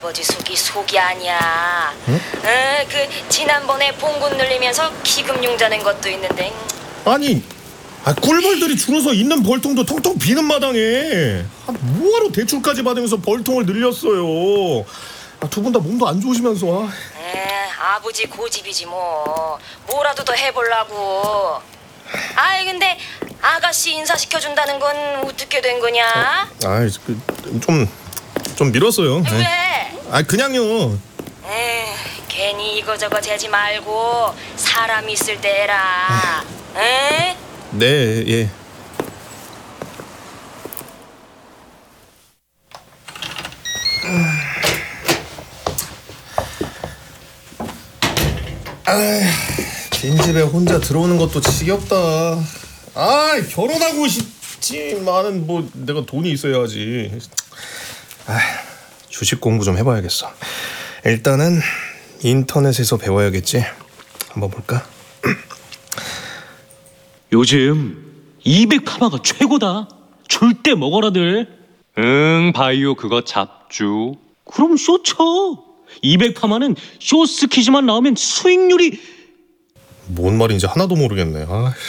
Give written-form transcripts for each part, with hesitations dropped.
아버지 속이 아니야. 응? 그 지난번에 봉군 늘리면서 기금 융자낸 것도 있는데. 아니, 꿀벌들이 줄어서 있는 벌통도 텅텅 비는 마당에 뭐하러 대출까지 받으면서 벌통을 늘렸어요. 두 분 다 몸도 안 좋으시면서. 아버지 고집이지 뭐. 뭐라도 더 해보려고. 근데 아가씨 인사시켜준다는 건 어떻게 된 거냐? 좀 미뤘어요. 왜? 그냥요. 괜히 이거저거 재지 말고 사람 있을 때 해라. 네, 예. 빈집에 혼자 들어오는 것도 지겹다. 결혼하고 싶지만은 뭐 내가 돈이 있어야지. 주식 공부 좀 해봐야겠어. 일단은 인터넷에서 배워야겠지. 한번 볼까? 요즘 200파마가 최고다. 줄 때 먹어라들. 바이오 그거 잡주. 그럼 쇼 쳐. 200파마는 쇼스키즈만 나오면 수익률이. 뭔 말인지 하나도 모르겠네.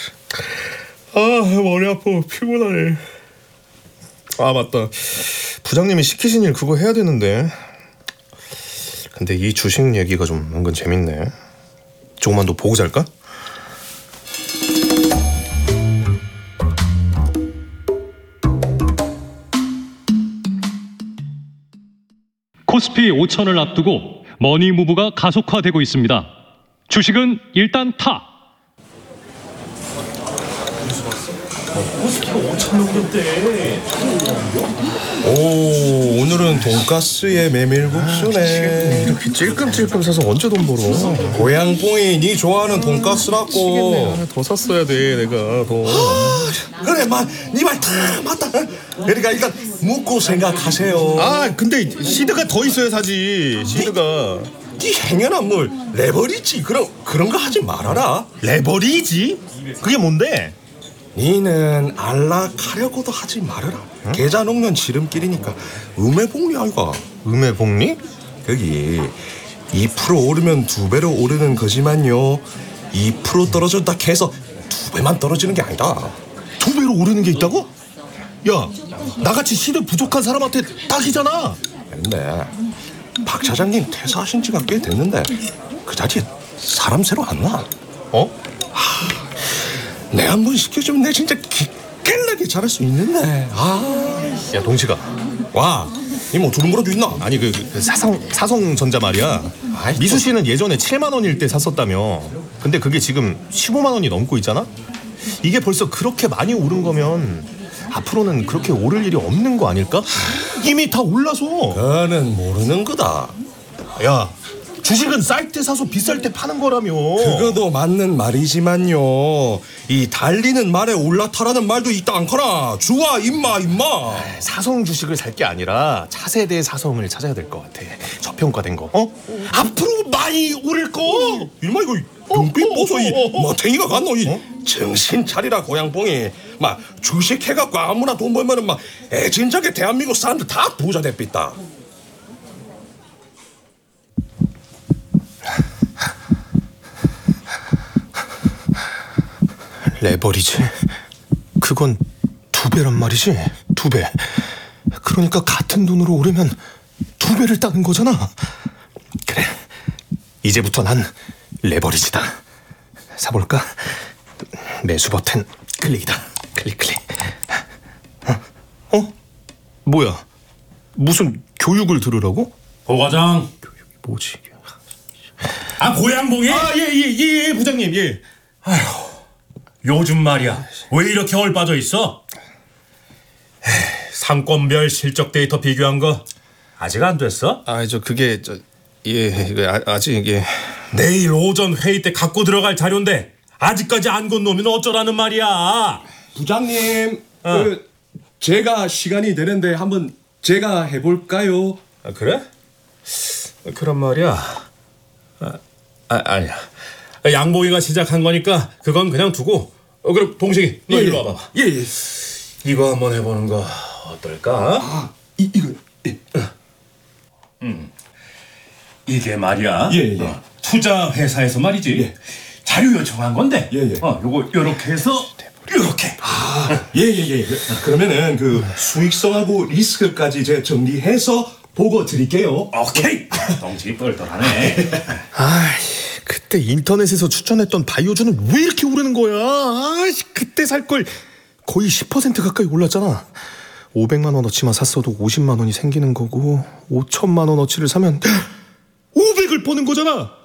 머리 아파. 피곤하네. 맞다. 부장님이 시키신 일 그거 해야 되는데. 근데 이 주식 얘기가 좀 은근 재밌네. 조금만 더 보고 잘까? 코스피 5천을 앞두고 머니무브가 가속화되고 있습니다. 주식은 일단 타. 코스피가 5천 넘겼대. 오늘은 돈가스에 메밀국수네. 이렇게 찔끔찔끔 사서 언제 돈 벌어? 고양봉이 네 좋아하는 돈가스라고. 더 샀어야 돼 내가 더. 그래 네 말 다 맞다. 그러니까 일단 묻고 생각하세요. 근데 시드가 더 있어야 사지. 시드가. 네 행여나 뭘 레버리지 그런 거 하지 말아라. 레버리지? 그게 뭔데? 니는 안락하려고도 하지 말아라. 응? 계좌 녹는 지름길이니까 음해복리 아이가. 음해복리? 거기 2% 오르면 2배로 오르는 거지만요 2% 떨어졌다 해서 2배만 떨어지는 게 아니다. 2배로 오르는 게 있다고? 야, 나같이 시드 부족한 사람한테 딱이잖아. 근데 박 차장님 퇴사하신 지가 꽤 됐는데 그 자리에 사람 새로 안 와. 내 한 번 시켜주면 내 진짜 기깔나게 잘할 수 있는데. 야, 동식아. 와, 니 뭐 두른 거라도 있나? 아니 그 사성전자 말이야. 미수 씨는 예전에 7만 원일 때 샀었다며. 근데 그게 지금 15만 원이 넘고 있잖아. 이게 벌써 그렇게 많이 오른 거면 앞으로는 그렇게 오를 일이 없는 거 아닐까? 이미 다 올라서. 그거는 모르는 거다. 야, 주식은 쌀 때 사서 비쌀 때 파는 거라며. 그거도 맞는 말이지만요 이 달리는 말에 올라타라는 말도 있다 않거나. 주와 임마. 사성 주식을 살 게 아니라 차세대 사성을 찾아야 될 것 같아. 저평가된 거. 앞으로 많이 오를 거. 이마 이거 눈빛 보소. 이 머탱이가 갔노. 정신 차리라 고양봉이. 막 주식 해갖고 아무나 돈 벌면은 막 애진작에 대한민국 사람들 다 부자 됐겠다. 레버리지? 그건 2배란 말이지? 2배. 그러니까 같은 돈으로 오르면 2배를 따는 거잖아. 그래, 이제부터 난 레버리지다. 사볼까? 매수 버튼 클릭이다. 클릭. 뭐야? 무슨 교육을 들으라고? 고과장. 교육이 뭐지? 고양봉이? 예, 부장님, 예. 요즘 말이야, 왜 이렇게 얼빠져 있어? 상권별 실적 데이터 비교한 거 아직 안 됐어? 아직 내일 오전 회의 때 갖고 들어갈 자료인데 아직까지 안 건너면 어쩌라는 말이야. 부장님, 제가 시간이 되는데 한번 제가 해볼까요? 그래? 그런 말이야. 아니야. 양봉이가 시작한 거니까 그건 그냥 두고. 그럼 동식이 너 일로 와봐. 예. 이거 한번 해보는 거 어떨까? 이거. 이게 말이야. 예, 예. 투자 회사에서 말이지. 예. 자료 요청한 건데. 예, 예. 요거 요렇게 해서 요렇게. 예예예. 그러면은 그 수익성하고 리스크까지 이제 정리해서 보고 드릴게요. 오케이. 덩치 뻘뻘하네. 그때 인터넷에서 추천했던 바이오주는 왜 이렇게 오르는 거야? 그때 살 걸 거의 10% 가까이 올랐잖아. 500만 원어치만 샀어도 50만 원이 생기는 거고 5천만 원어치를 사면 500을 버는 거잖아.